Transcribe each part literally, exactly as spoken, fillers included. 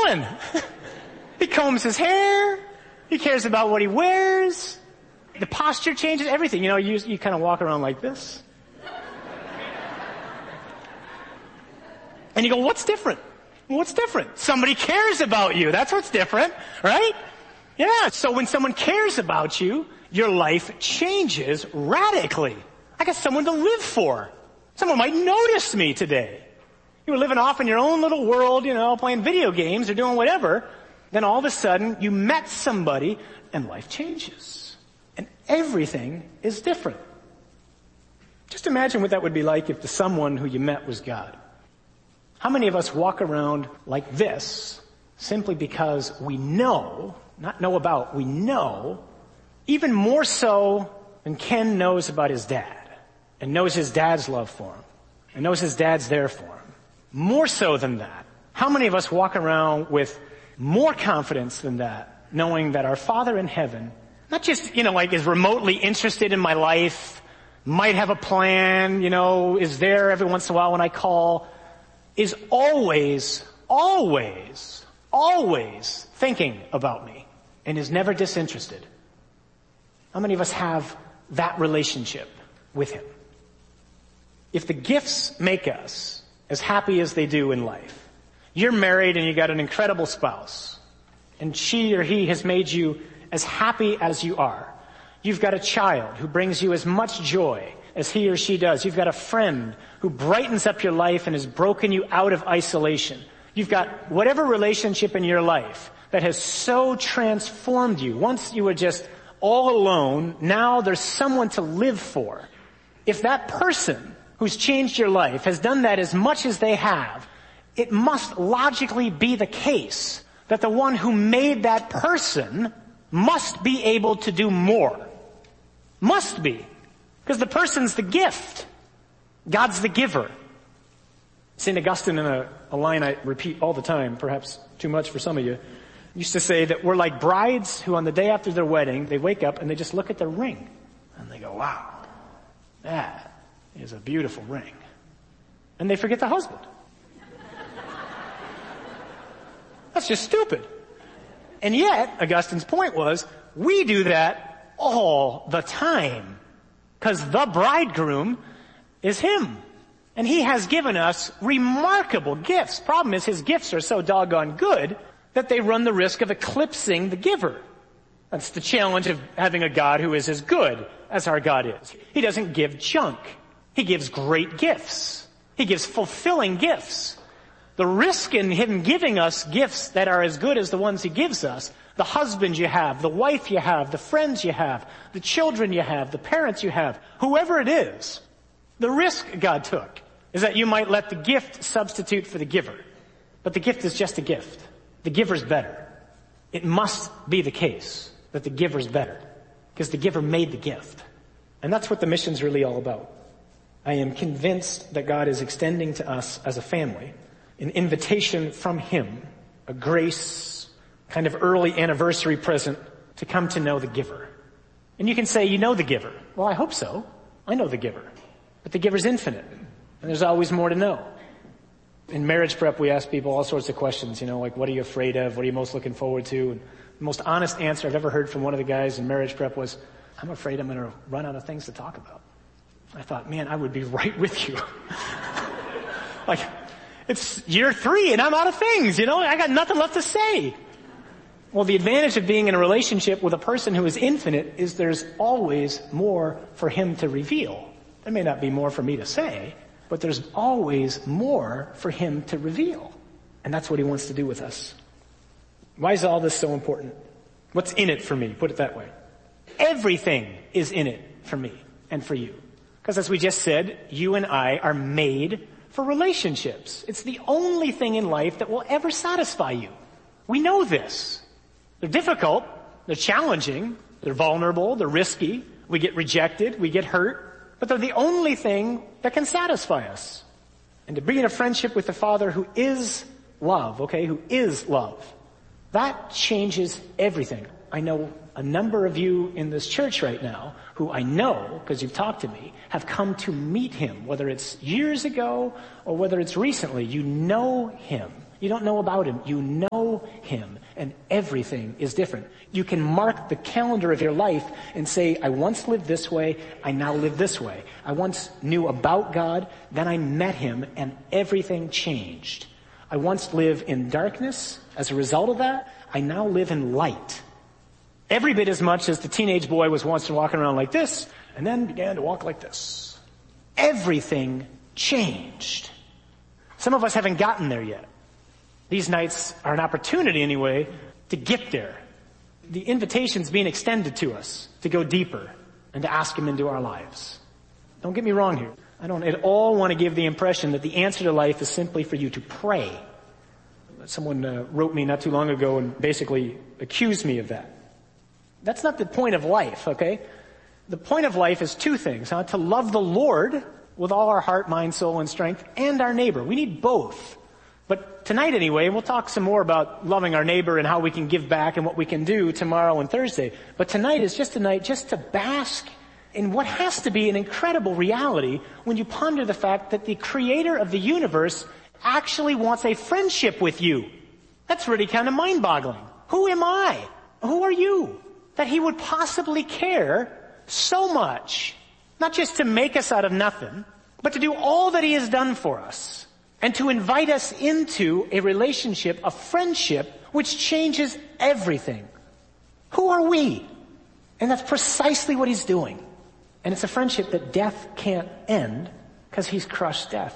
doing? He combs his hair. He cares about what he wears. The posture changes, everything. You know, you, you kind of walk around like this. And you go, what's different? What's different? Somebody cares about you. That's what's different, right? Yeah, so when someone cares about you, your life changes radically. I got someone to live for. Someone might notice me today. You were living off in your own little world, you know, playing video games or doing whatever. Then all of a sudden, you met somebody and life changes. And everything is different. Just imagine what that would be like if the someone who you met was God. How many of us walk around like this simply because we know, not know about, we know, even more so than Ken knows about his dad and knows his dad's love for him and knows his dad's there for him. More so than that. How many of us walk around with more confidence than that, knowing that our Father in heaven, not just, you know, like is remotely interested in my life, might have a plan, you know, is there every once in a while when I call, is always, always, always thinking about me and is never disinterested. How many of us have that relationship with him? If the gifts make us as happy as they do in life, you're married and you got an incredible spouse, and she or he has made you as happy as you are. You've got a child who brings you as much joy as he or she does. You've got a friend who brightens up your life and has broken you out of isolation. You've got whatever relationship in your life that has so transformed you. Once you were just all alone, now there's someone to live for. If that person who's changed your life has done that as much as they have, it must logically be the case that the one who made that person must be able to do more. Must be. Because the person's the gift. God's the giver. Saint Augustine, in a, a line I repeat all the time, perhaps too much for some of you, used to say that we're like brides who on the day after their wedding, they wake up and they just look at their ring. And they go, wow, that is a beautiful ring. And they forget the husband. That's just stupid. And yet, Augustine's point was, we do that all the time. Because the bridegroom is him. And he has given us remarkable gifts. Problem is, his gifts are so doggone good that they run the risk of eclipsing the giver. That's the challenge of having a God who is as good as our God is. He doesn't give junk. He gives great gifts. He gives fulfilling gifts. The risk in him giving us gifts that are as good as the ones he gives us, the husband you have, the wife you have, the friends you have, the children you have, the parents you have, whoever it is, the risk God took is that you might let the gift substitute for the giver. But the gift is just a gift. The giver's better. It must be the case that the giver's better because the giver made the gift. And that's what the mission's really all about. I am convinced that God is extending to us as a family an invitation from him, a grace, kind of early anniversary present to come to know the giver. And you can say, you know the giver. Well, I hope so. I know the giver. But the giver's infinite. And there's always more to know. In marriage prep, we ask people all sorts of questions, you know, like, what are you afraid of? What are you most looking forward to? And the most honest answer I've ever heard from one of the guys in marriage prep was, I'm afraid I'm going to run out of things to talk about. I thought, man, I would be right with you. Like, it's year three and I'm out of things, you know, I got nothing left to say. Well, the advantage of being in a relationship with a person who is infinite is there's always more for him to reveal. There may not be more for me to say, but there's always more for him to reveal. And that's what he wants to do with us. Why is all this so important? What's in it for me? Put it that way. Everything is in it for me and for you. Because as we just said, you and I are made for relationships. It's the only thing in life that will ever satisfy you. We know this. They're difficult. They're challenging. They're vulnerable. They're risky. We get rejected. We get hurt. But they're the only thing that can satisfy us. And to be in a friendship with the Father who is love, okay, who is love, that changes everything. I know a number of you in this church right now who I know, because you've talked to me, have come to meet him, whether it's years ago or whether it's recently. You know him. You don't know about him. You know him, and everything is different. You can mark the calendar of your life and say, I once lived this way, I now live this way. I once knew about God, then I met him, and everything changed. I once lived in darkness. As a result of that, I now live in light. Every bit as much as the teenage boy was once walking around like this, and then began to walk like this. Everything changed. Some of us haven't gotten there yet. These nights are an opportunity, anyway, to get there. The invitation's being extended to us to go deeper and to ask him into our lives. Don't get me wrong here. I don't at all want to give the impression that the answer to life is simply for you to pray. Someone uh, wrote me not too long ago and basically accused me of that. That's not the point of life, okay? The point of life is two things, huh? To love the Lord with all our heart, mind, soul, and strength, and our neighbor. We need both. But tonight anyway, we'll talk some more about loving our neighbor and how we can give back and what we can do tomorrow and Thursday. But tonight is just a night just to bask in what has to be an incredible reality when you ponder the fact that the creator of the universe actually wants a friendship with you. That's really kind of mind-boggling. Who am I? Who are you? That he would possibly care so much, not just to make us out of nothing, but to do all that he has done for us. And to invite us into a relationship, a friendship, which changes everything. Who are we? And that's precisely what he's doing. And it's a friendship that death can't end because he's crushed death.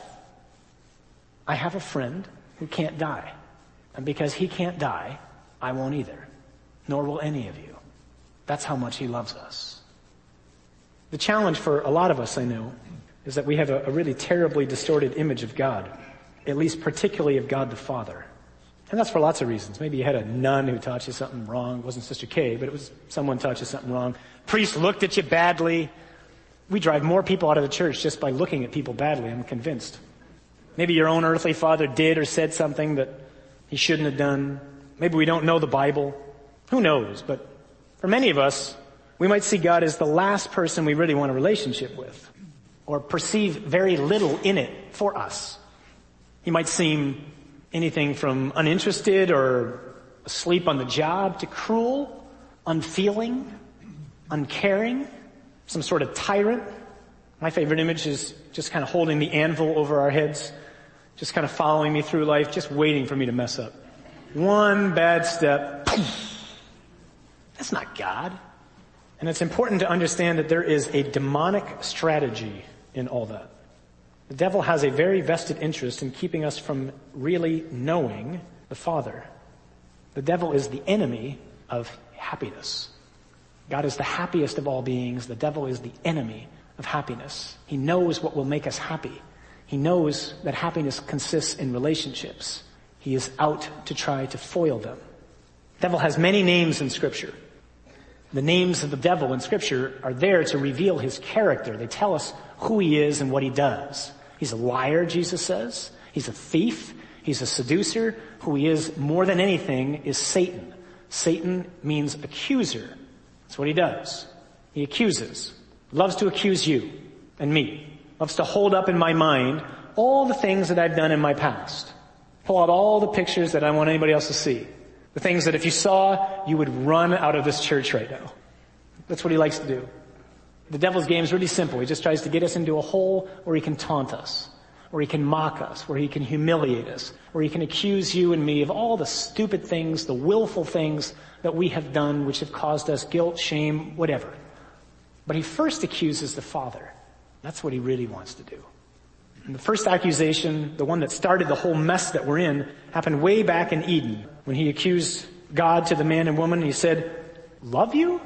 I have a friend who can't die. And because he can't die, I won't either. Nor will any of you. That's how much he loves us. The challenge for a lot of us, I know, is that we have a, a really terribly distorted image of God. At least particularly of God the Father. And that's for lots of reasons. Maybe you had a nun who taught you something wrong. It wasn't Sister Kay, but it was someone taught you something wrong. Priest looked at you badly. We drive more people out of the church just by looking at people badly, I'm convinced. Maybe your own earthly father did or said something that he shouldn't have done. Maybe we don't know the Bible. Who knows? But for many of us, we might see God as the last person we really want a relationship with, or perceive very little in it for us. He might seem anything from uninterested or asleep on the job to cruel, unfeeling, uncaring, some sort of tyrant. My favorite image is just kind of holding the anvil over our heads, just kind of following me through life, just waiting for me to mess up. One bad step. That's not God. And it's important to understand that there is a demonic strategy in all that. The devil has a very vested interest in keeping us from really knowing the Father. The devil is the enemy of happiness. God is the happiest of all beings. The devil is the enemy of happiness. He knows what will make us happy. He knows that happiness consists in relationships. He is out to try to foil them. The devil has many names in Scripture. The names of the devil in Scripture are there to reveal his character. They tell us who he is and what he does. He's a liar, Jesus says. He's a thief. He's a seducer. Who he is more than anything is Satan. Satan means accuser. That's what he does. He accuses. Loves to accuse you and me. Loves to hold up in my mind all the things that I've done in my past. Pull out all the pictures that I don't want anybody else to see. The things that if you saw, you would run out of this church right now. That's what he likes to do. The devil's game is really simple. He just tries to get us into a hole where he can taunt us, where he can mock us, where he can humiliate us, where he can accuse you and me of all the stupid things, the willful things that we have done which have caused us guilt, shame, whatever. But he first accuses the Father. That's what he really wants to do. And the first accusation, the one that started the whole mess that we're in, happened way back in Eden when he accused God to the man and woman. He said, love you?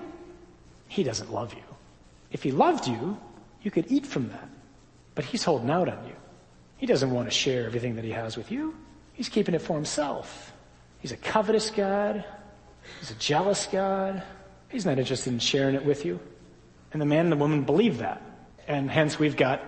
He doesn't love you. If he loved you, you could eat from that. But he's holding out on you. He doesn't want to share everything that he has with you. He's keeping it for himself. He's a covetous God. He's a jealous God. He's not interested in sharing it with you. And the man and the woman believe that. And hence we've got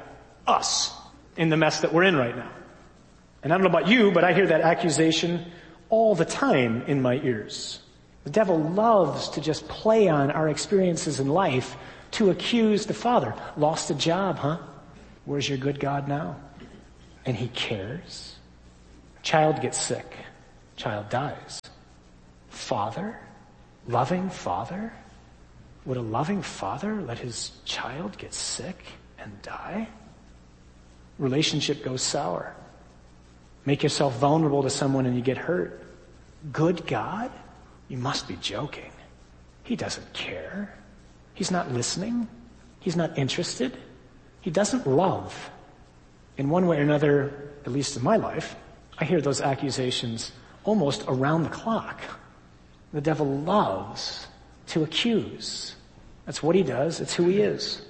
us in the mess that we're in right now. And I don't know about you, but I hear that accusation all the time in my ears. The devil loves to just play on our experiences in life to accuse the Father. Lost a job, huh? Where's your good God now? And he cares. Child gets sick. Child dies. Father? Loving father? Would a loving father let his child get sick and die? Relationship goes sour. Make yourself vulnerable to someone and you get hurt. Good God? You must be joking. He doesn't care. He's not listening. He's not interested. He doesn't love. In one way or another, at least in my life, I hear those accusations almost around the clock. The devil loves to accuse. That's what he does. It's who he is.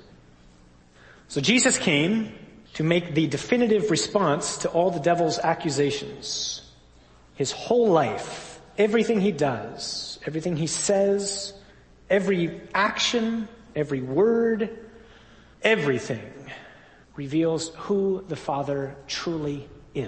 So Jesus came to make the definitive response to all the devil's accusations. His whole life, everything he does, everything he says, every action, every word, everything reveals who the Father truly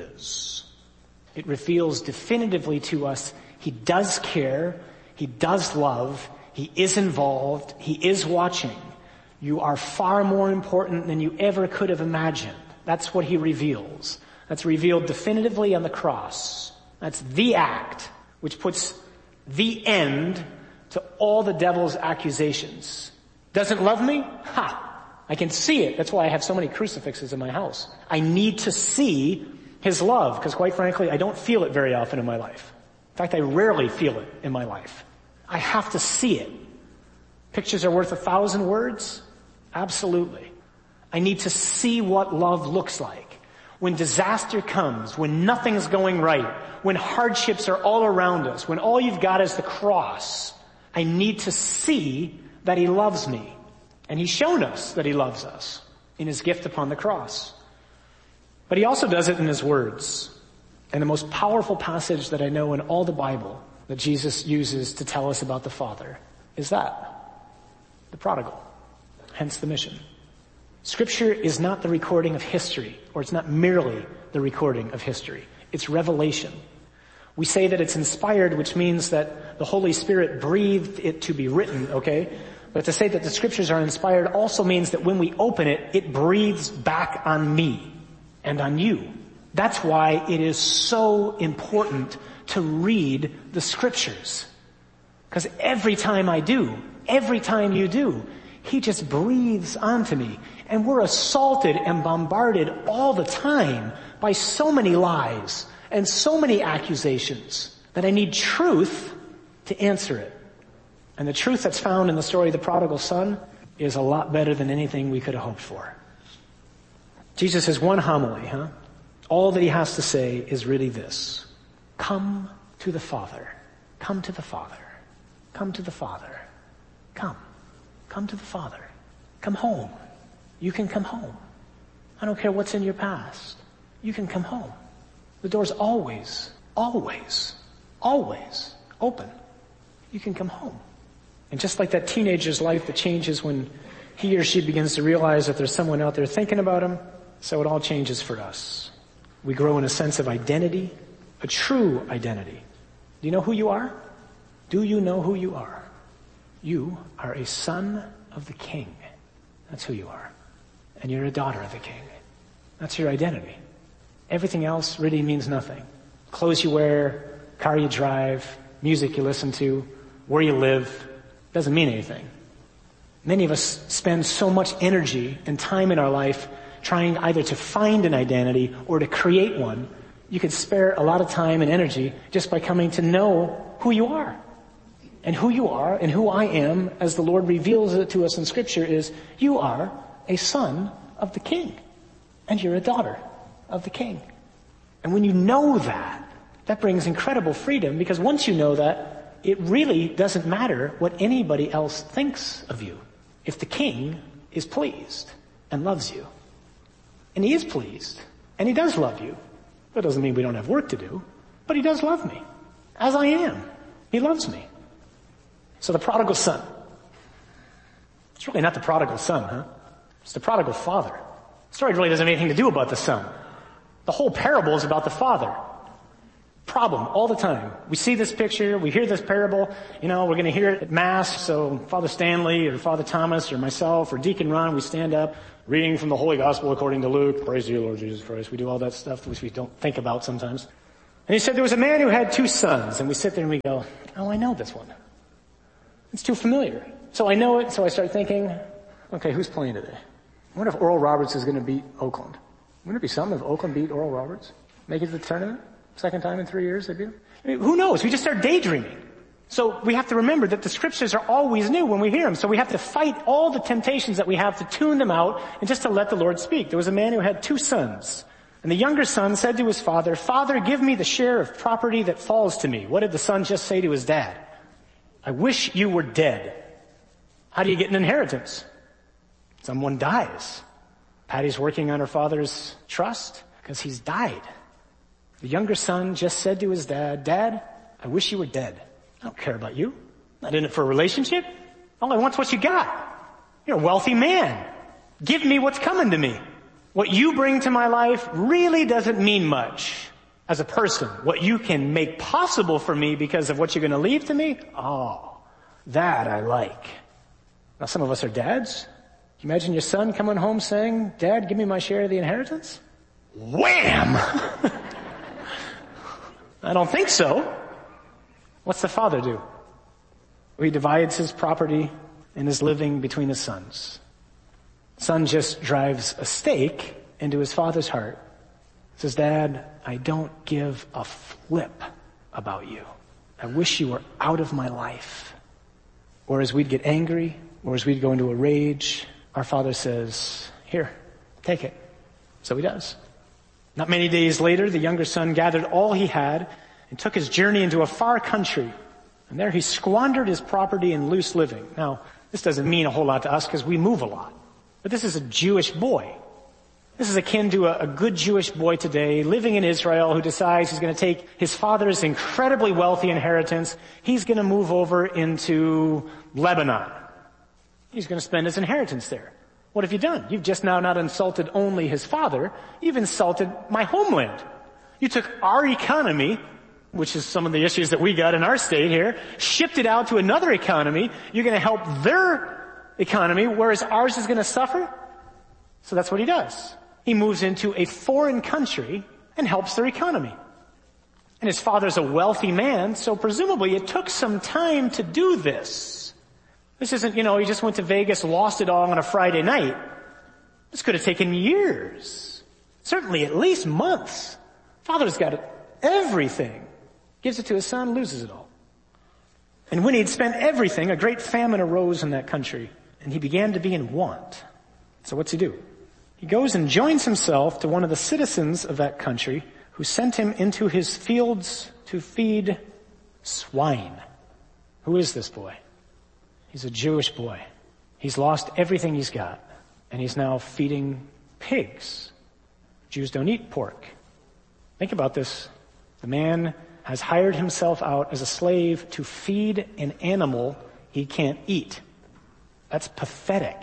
is. It reveals definitively to us he does care, he does love, he is involved, he is watching. You are far more important than you ever could have imagined. That's what he reveals. That's revealed definitively on the cross. That's the act which puts the end to all the devil's accusations. Doesn't love me? Ha! I can see it. That's why I have so many crucifixes in my house. I need to see his love, because quite frankly, I don't feel it very often in my life. In fact, I rarely feel it in my life. I have to see it. Pictures are worth a thousand words? Absolutely. I need to see what love looks like. When disaster comes, when nothing's going right, when hardships are all around us, when all you've got is the cross, I need to see that he loves me. And he's shown us that he loves us in his gift upon the cross. But he also does it in his words. And the most powerful passage that I know in all the Bible that Jesus uses to tell us about the Father is that. The prodigal. Hence the mission. Scripture is not the recording of history, or it's not merely the recording of history. It's revelation. We say that it's inspired, which means that the Holy Spirit breathed it to be written, okay? But to say that the Scriptures are inspired also means that when we open it, it breathes back on me and on you. That's why it is so important to read the Scriptures. Because every time I do, every time you do, he just breathes onto me. And we're assaulted and bombarded all the time by so many lies and so many accusations that I need truth to answer it. And the truth that's found in the story of the prodigal son is a lot better than anything we could have hoped for. Jesus has one homily, huh? All that he has to say is really this. Come to the Father. Come to the Father. Come to the Father. Come. Come to the Father. Come home. You can come home. I don't care what's in your past. You can come home. The door's always, always, always open. You can come home. And just like that teenager's life that changes when he or she begins to realize that there's someone out there thinking about him, so it all changes for us. We grow in a sense of identity, a true identity. Do you know who you are? Do you know who you are? You are a son of the King. That's who you are. And you're a daughter of the King. That's your identity. Everything else really means nothing. Clothes you wear, car you drive, music you listen to, where you live, doesn't mean anything. Many of us spend so much energy and time in our life trying either to find an identity or to create one. You could spare a lot of time and energy just by coming to know who you are. And who you are and who I am, as the Lord reveals it to us in Scripture, is you are a son of the King. And you're a daughter of the King. And when you know that, that brings incredible freedom, because once you know that, it really doesn't matter what anybody else thinks of you. If the King is pleased and loves you. And he is pleased. And he does love you. That doesn't mean we don't have work to do. But he does love me. As I am. He loves me. So the prodigal son. It's really not the prodigal son, huh? It's the prodigal father. The story really doesn't have anything to do about the son. The whole parable is about the father. Problem all the time. We see this picture, we hear this parable, you know, we're going to hear it at Mass, so Father Stanley or Father Thomas or myself or Deacon Ron, we stand up, reading from the Holy Gospel according to Luke, praise you, Lord Jesus Christ. We do all that stuff which we don't think about sometimes. And he said there was a man who had two sons, and we sit there and we go, oh, I know this one. It's too familiar. So I know it, so I start thinking, okay, who's playing today? I wonder if Oral Roberts is going to beat Oakland. Wouldn't it be something if Oakland beat Oral Roberts? Make it to the tournament? Second time in three years they beat him? I mean, who knows? We just start daydreaming. So we have to remember that the scriptures are always new when we hear them. So we have to fight all the temptations that we have to tune them out and just to let the Lord speak. There was a man who had two sons. And the younger son said to his father, Father, give me the share of property that falls to me. What did the son just say to his dad? I wish you were dead. How do you get an inheritance? Someone dies. Patty's working on her father's trust because he's died. The younger son just said to his dad, Dad, I wish you were dead. I don't care about you. Not in it for a relationship. All I want's what you got. You're a wealthy man. Give me what's coming to me. What you bring to my life really doesn't mean much as a person. What you can make possible for me because of what you're going to leave to me, oh, that I like. Now some of us are dads. Can you imagine your son coming home saying, Dad, give me my share of the inheritance? Wham! I don't think so. What's the father do? He divides his property and his living between his sons. Son just drives a stake into his father's heart. Says, Dad, I don't give a flip about you. I wish you were out of my life. Or as we'd get angry, or as we'd go into a rage, our father says, here, take it. So he does. Not many days later, the younger son gathered all he had and took his journey into a far country. And there he squandered his property in loose living. Now, this doesn't mean a whole lot to us because we move a lot. But this is a Jewish boy. This is akin to a, a good Jewish boy today living in Israel who decides he's going to take his father's incredibly wealthy inheritance. He's going to move over into Lebanon. He's going to spend his inheritance there. What have you done? You've just now not insulted only his father, you've insulted my homeland. You took our economy, which is some of the issues that we got in our state here, shipped it out to another economy. You're going to help their economy, whereas ours is going to suffer. So that's what he does. He moves into a foreign country and helps their economy. And his father's a wealthy man, so presumably it took some time to do this. This isn't, you know, he just went to Vegas, lost it all on a Friday night. This could have taken years. Certainly at least months. Father's got everything. Gives it to his son, loses it all. And when he'd spent everything, a great famine arose in that country, and he began to be in want. So what's he do? He goes and joins himself to one of the citizens of that country who sent him into his fields to feed swine. Who is this boy? He's a Jewish boy. He's lost everything he's got, and he's now feeding pigs. Jews don't eat pork. Think about this. The man has hired himself out as a slave to feed an animal he can't eat. That's pathetic.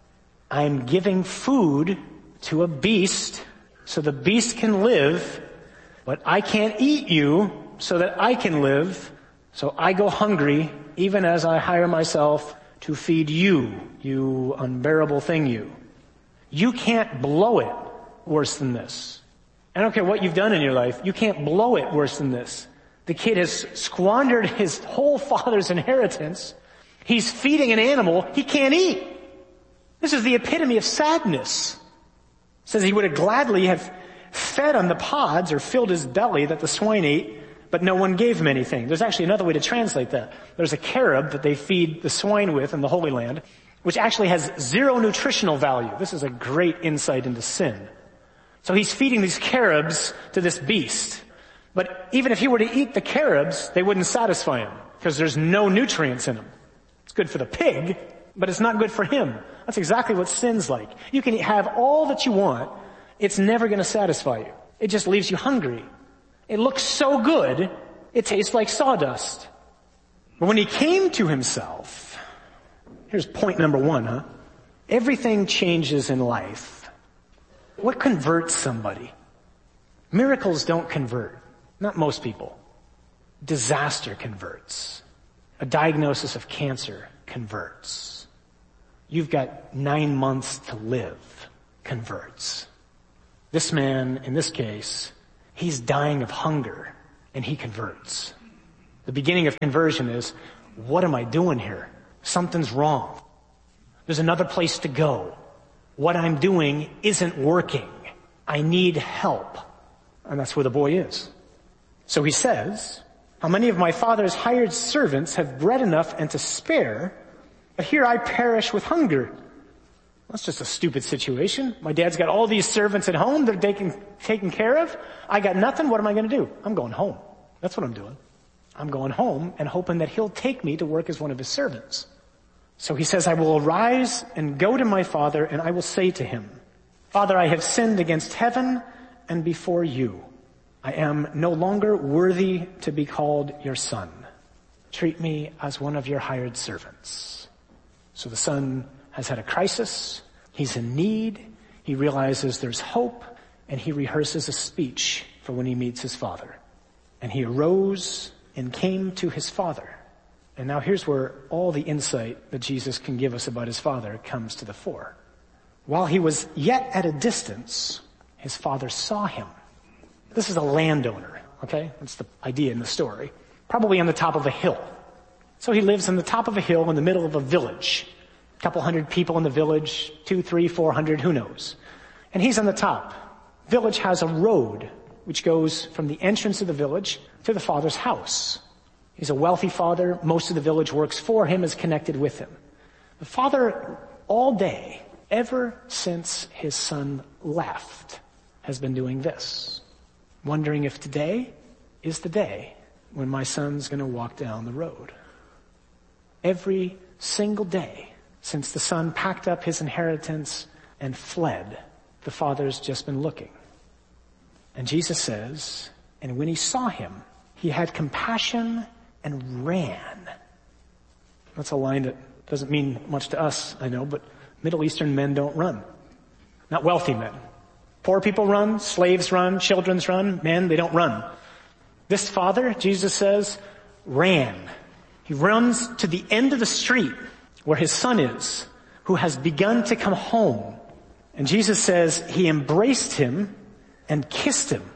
I'm giving food to a beast so the beast can live, but I can't eat you so that I can live, so I go hungry even as I hire myself to feed you, you unbearable thing you. You can't blow it worse than this. I don't care what you've done in your life, you can't blow it worse than this. The kid has squandered his whole father's inheritance. He's feeding an animal he can't eat. This is the epitome of sadness. It says he would have gladly have fed on the pods or filled his belly that the swine ate, but no one gave him anything. There's actually another way to translate that. There's a carob that they feed the swine with in the Holy Land, which actually has zero nutritional value. This is a great insight into sin. So he's feeding these carobs to this beast. But even if he were to eat the carobs, they wouldn't satisfy him because there's no nutrients in them. It's good for the pig, but it's not good for him. That's exactly what sin's like. You can have all that you want. It's never going to satisfy you. It just leaves you hungry. It looks so good, it tastes like sawdust. But when he came to himself, here's point number one, huh? Everything changes in life. What converts somebody? Miracles don't convert. Not most people. Disaster converts. A diagnosis of cancer converts. You've got nine months to live converts. This man, in this case, he's dying of hunger. and he converts. The beginning of conversion is, what am I doing here? Something's wrong. There's another place to go. What I'm doing isn't working. I need help. And that's where the boy is. So he says, how many of my father's hired servants have bread enough and to spare, but here I perish with hunger? That's just a stupid situation. My dad's got all these servants at home. They're taken, taken care of. I got nothing. What am I going to do? I'm going home. That's what I'm doing. I'm going home and hoping that he'll take me to work as one of his servants. So he says, I will arise and go to my father, and I will say to him, Father, I have sinned against heaven and before you. I am no longer worthy to be called your son. Treat me as one of your hired servants. So the son has had a crisis. He's in need. He realizes there's hope, and he rehearses a speech for when he meets his father. And he arose and came to his father. And now here's where all the insight that Jesus can give us about his father comes to the fore. While he was yet at a distance, his father saw him. This is a landowner, okay? That's the idea in the story. Probably on the top of a hill. So he lives on the top of a hill in the middle of a village. A couple hundred people in the village, two, three, four hundred, who knows? And he's on the top. Village has a road which goes from the entrance of the village to the father's house. He's a wealthy father. Most of the village works for him, is connected with him. The father, all day, ever since his son left, has been doing this. Wondering if today is the day when my son's going to walk down the road. Every single day since the son packed up his inheritance and fled, the father's just been looking. And Jesus says, and when he saw him, he had compassion and ran. That's a line that doesn't mean much to us, I know, but Middle Eastern men don't run. Not wealthy men. Poor people run, slaves run, children's run, men, they don't run. This father, Jesus says, ran. He runs to the end of the street where his son is, who has begun to come home. And Jesus says he embraced him and kissed him.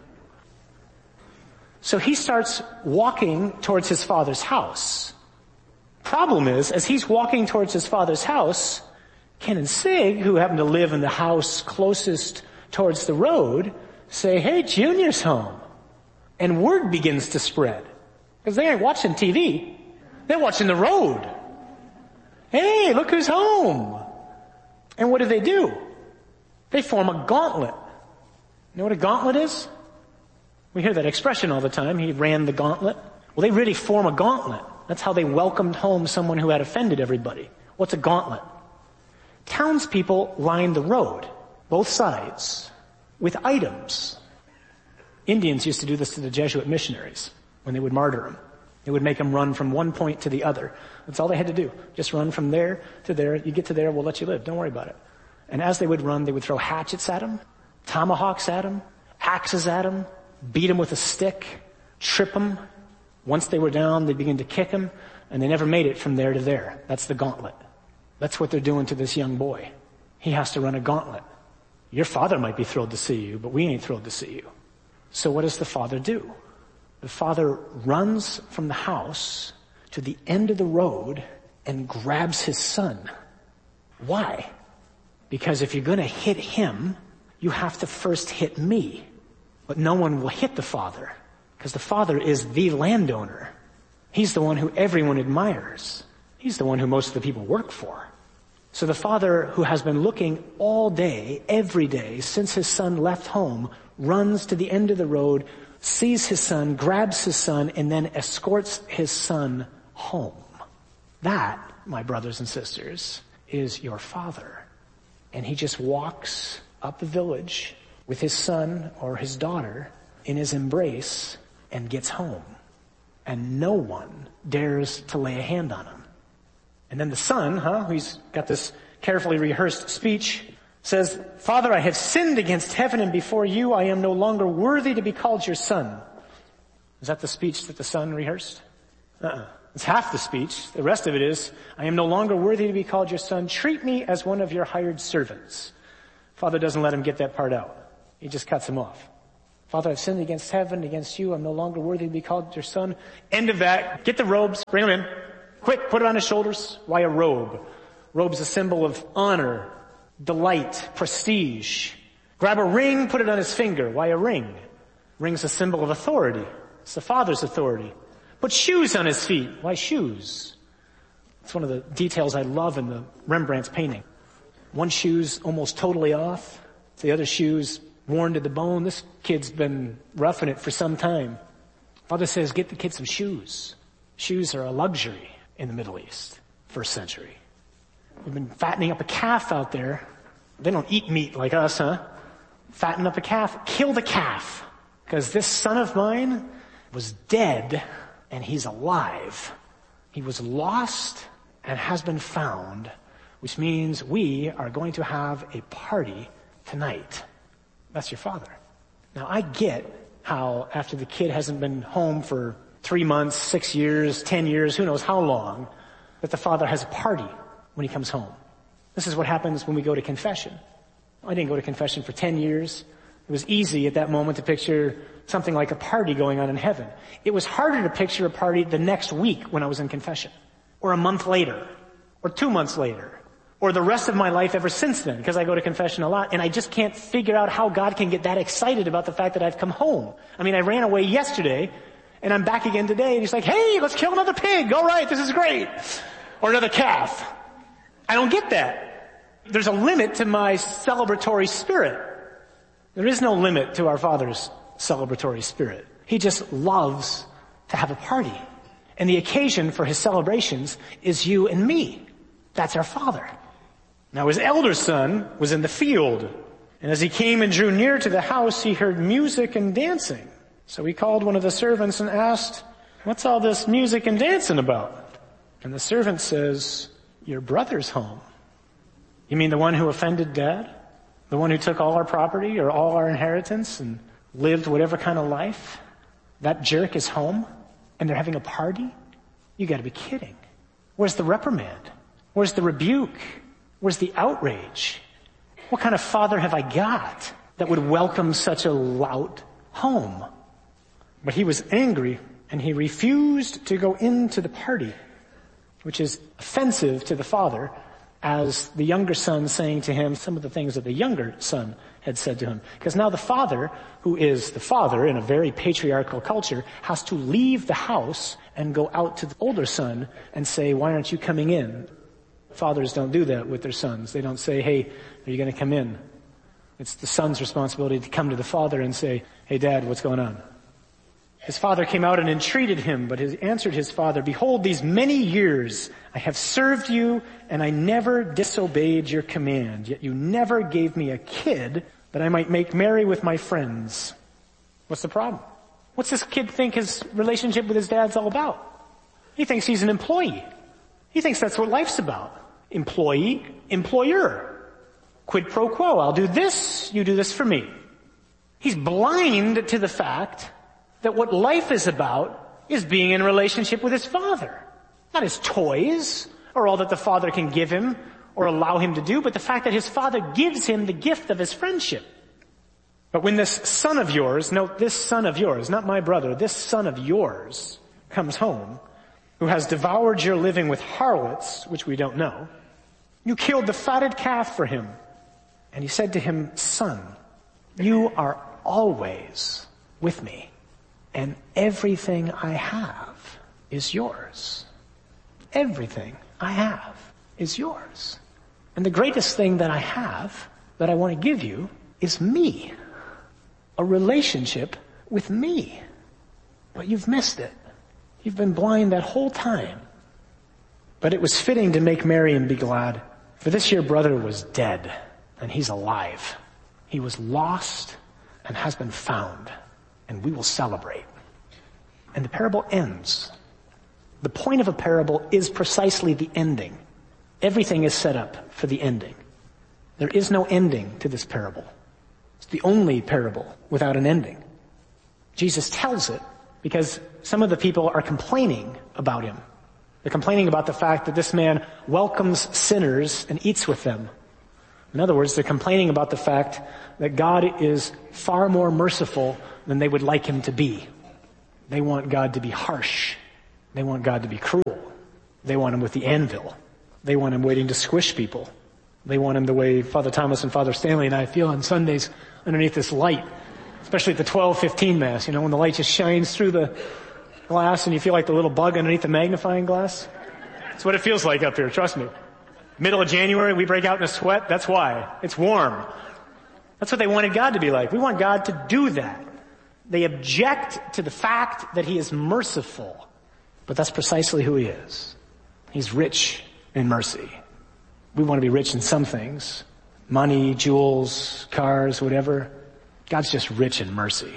So he starts walking towards his father's house. Problem is, as he's walking towards his father's house, Ken and Sig, who happen to live in the house closest towards the road, say, hey, Junior's home. And word begins to spread. Because they ain't watching T V. They're watching the road. Hey, look who's home. And what do they do? They form a gauntlet. You know what a gauntlet is? We hear that expression all the time. He ran the gauntlet. Well, they really form a gauntlet. That's how they welcomed home someone who had offended everybody. What's a gauntlet? Townspeople lined the road, both sides, with items. Indians used to do this to the Jesuit missionaries when they would martyr them. They would make them run from one point to the other. That's all they had to do. Just run from there to there. You get to there, we'll let you live. Don't worry about it. And as they would run, they would throw hatchets at them, tomahawks at them, axes at them, beat them with a stick, trip them. Once they were down, they'd begin to kick them, and they never made it from there to there. That's the gauntlet. That's what they're doing to this young boy. He has to run a gauntlet. Your father might be thrilled to see you, but we ain't thrilled to see you. So what does the father do? The father runs from the house to the end of the road and grabs his son. Why? Because if you're going to hit him, you have to first hit me. But no one will hit the father, because the father is the landowner. He's the one who everyone admires. He's the one who most of the people work for. So the father, who has been looking all day, every day, since his son left home, runs to the end of the road, sees his son, grabs his son, and then escorts his son home. That, my brothers and sisters, is your father. And he just walks up the village with his son or his daughter in his embrace and gets home. And no one dares to lay a hand on him. And then the son, huh, who's got this carefully rehearsed speech, says, Father, I have sinned against heaven and before you. I am no longer worthy to be called your son. Is that the speech that the son rehearsed? Uh-uh. It's half the speech. The rest of it is, I am no longer worthy to be called your son. Treat me as one of your hired servants. Father doesn't let him get that part out. He just cuts him off. Father, I've sinned against heaven, against you. I'm no longer worthy to be called your son. End of that. Get the robes. Bring them in. Quick, put it on his shoulders. Why a robe? Robe's a symbol of honor, delight, prestige. Grab a ring, put it on his finger. Why a ring? Ring's a symbol of authority. It's the Father's authority. Put shoes on his feet. Why shoes? It's one of the details I love in the Rembrandt's painting. One shoe's almost totally off. The other shoe's worn to the bone. This kid's been roughing it for some time. Father says, get the kid some shoes. Shoes are a luxury in the Middle East, first century. We've been fattening up a calf out there. They don't eat meat like us, huh? Fatten up a calf. Kill the calf. Because this son of mine was dead and he's alive. He was lost and has been found, which means we are going to have a party tonight. That's your father. Now I get how after the kid hasn't been home for three months, six years, ten years, who knows how long, that the father has a party when he comes home. This is what happens when we go to confession. I didn't go to confession for ten years. It was easy at that moment to picture something like a party going on in heaven. It was harder to picture a party the next week when I was in confession, or a month later, or two months later, or the rest of my life ever since then, because I go to confession a lot, and I just can't figure out how God can get that excited about the fact that I've come home. I mean, I ran away yesterday, and I'm back again today, and he's like, hey, let's kill another pig. All right, this is great. Or another calf. I don't get that. There's a limit to my celebratory spirit. There is no limit to our Father's celebratory spirit. He just loves to have a party. And the occasion for his celebrations is you and me. That's our Father. Now his elder son was in the field, and as he came and drew near to the house, he heard music and dancing. So he called one of the servants and asked, what's all this music and dancing about? And the servant says, your brother's home. You mean the one who offended Dad? The one who took all our property or all our inheritance and lived whatever kind of life? That jerk is home and they're having a party? You gotta be kidding. Where's the reprimand? Where's the rebuke? Where's the outrage? What kind of father have I got that would welcome such a lout home? But he was angry and he refused to go into the party, which is offensive to the father, as the younger son saying to him some of the things that the younger son had said to him. Because now the father, who is the father in a very patriarchal culture, has to leave the house and go out to the older son and say, why aren't you coming in? Fathers don't do that with their sons. They don't say, hey, are you going to come in? It's the son's responsibility to come to the father and say, hey, Dad, what's going on? His father came out and entreated him, but he answered his father, behold, these many years I have served you, and I never disobeyed your command, yet you never gave me a kid that I might make merry with my friends. What's the problem? What's this kid think his relationship with his dad's all about? He thinks he's an employee. He thinks that's what life's about. Employee, employer. Quid pro quo. I'll do this, you do this for me. He's blind to the fact that what life is about is being in a relationship with his father. Not his toys, or all that the father can give him, or allow him to do, but the fact that his father gives him the gift of his friendship. But when this son of yours, note this son of yours, not my brother, this son of yours comes home, who has devoured your living with harlots, which we don't know, you killed the fatted calf for him. And he said to him, son, you are always with me, and everything I have is yours. Everything I have is yours. And the greatest thing that I have that I want to give you is me. A relationship with me. But you've missed it. You've been blind that whole time. But it was fitting to make merry and be glad, for this your brother was dead, and he's alive. He was lost and has been found, and we will celebrate. And the parable ends. The point of a parable is precisely the ending. Everything is set up for the ending. There is no ending to this parable. It's the only parable without an ending. Jesus tells it because some of the people are complaining about him. They're complaining about the fact that this man welcomes sinners and eats with them. In other words, they're complaining about the fact that God is far more merciful than they would like him to be. They want God to be harsh. They want God to be cruel. They want him with the anvil. They want him waiting to squish people. They want him the way Father Thomas and Father Stanley and I feel on Sundays underneath this light, especially at the twelve fifteen Mass, you know, when the light just shines through the glass and you feel like the little bug underneath the magnifying glass. That's what it feels like up here, trust me. Middle of January, we break out in a sweat. That's why. It's warm. That's what they wanted God to be like. We want God to do that. They object to the fact that he is merciful. But that's precisely who he is. He's rich in mercy. We want to be rich in some things. Money, jewels, cars, whatever. God's just rich in mercy.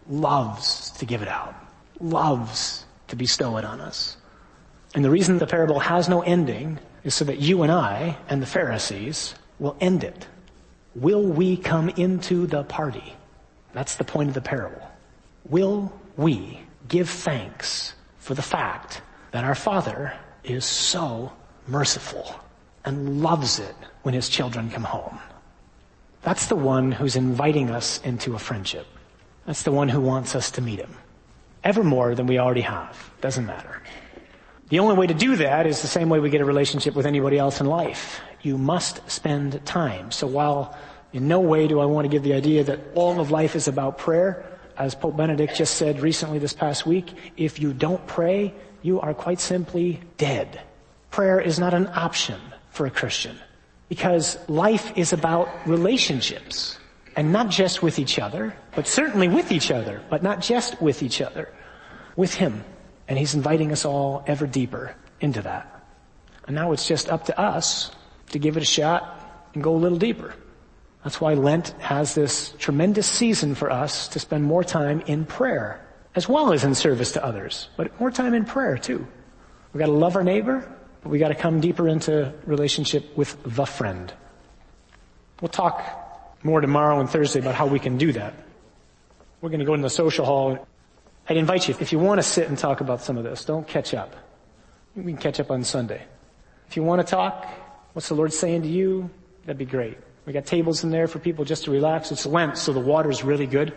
Loves to give it out. Loves to bestow it on us. And the reason the parable has no ending is so that you and I and the Pharisees will end it. Will we come into the party? That's the point of the parable. Will we give thanks for the fact that our Father is so merciful and loves it when his children come home? That's the one who's inviting us into a friendship. That's the one who wants us to meet him. Ever more than we already have. Doesn't matter. The only way to do that is the same way we get a relationship with anybody else in life. You must spend time. So while in no way do I want to give the idea that all of life is about prayer, as Pope Benedict just said recently this past week, if you don't pray, you are quite simply dead. Prayer is not an option for a Christian because life is about relationships and not just with each other, but certainly with each other, but not just with each other, with him. And he's inviting us all ever deeper into that. And now it's just up to us to give it a shot and go a little deeper. That's why Lent has this tremendous season for us to spend more time in prayer, as well as in service to others, but more time in prayer too. We've got to love our neighbor, but we got to come deeper into relationship with the friend. We'll talk more tomorrow and Thursday about how we can do that. We're going to go in the social hall. I'd invite you, if you want to sit and talk about some of this, don't catch up. We can catch up on Sunday. If you want to talk, what's the Lord saying to you? That'd be great. We got tables in there for people just to relax. It's Lent, so the water's really good.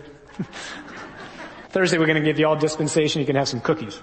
Thursday we're going to give you all dispensation. You can have some cookies.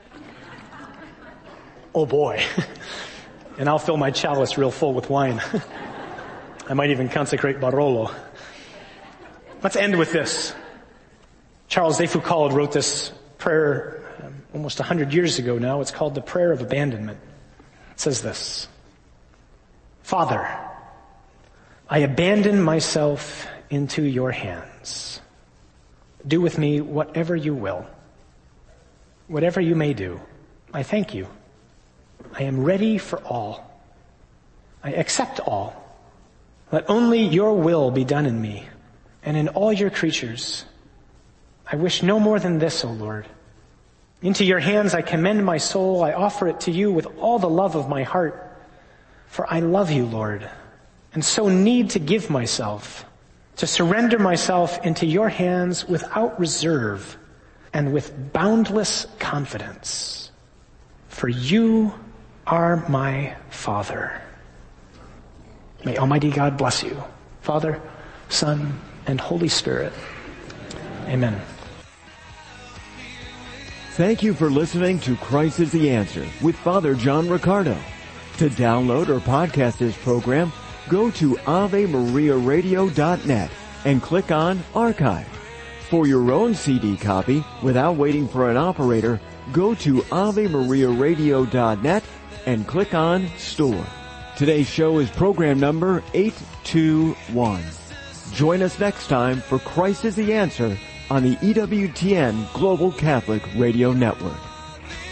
Oh boy. And I'll fill my chalice real full with wine. I might even consecrate Barolo. Let's end with this. Charles de Foucauld wrote this prayer um, almost a hundred years ago now. It's called the Prayer of Abandonment. It says this: Father, I abandon myself into your hands. Do with me whatever you will. Whatever you may do, I thank you. I am ready for all. I accept all. Let only your will be done in me and in all your creatures. I wish no more than this, O Lord. Into your hands I commend my soul. I offer it to you with all the love of my heart. For I love you, Lord, and so need to give myself, to surrender myself into your hands without reserve and with boundless confidence. For you are my Father. May Almighty God bless you, Father, Son, and Holy Spirit. Amen. Thank you for listening to Christ is the Answer with Father John Riccardo. To download or podcast this program, go to Ave Maria Radio dot net and click on Archive. For your own C D copy, without waiting for an operator, go to Ave Maria Radio dot net and click on Store. Today's show is program number eight two one. Join us next time for Christ is the Answer on the E W T N Global Catholic Radio Network.